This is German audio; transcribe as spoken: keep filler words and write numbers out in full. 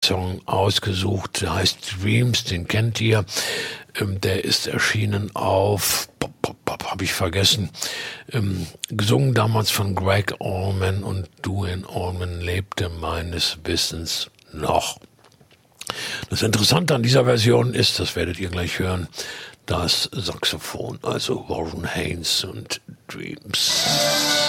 Song ausgesucht, der heißt Dreams, den kennt ihr. Ähm, der ist erschienen auf, habe ich vergessen, ähm, gesungen damals von Greg Allman, und Duane Allman lebte meines Wissens noch. Das Interessante an dieser Version ist, das werdet ihr gleich hören, das Saxophon, also Warren Haynes und Dreams.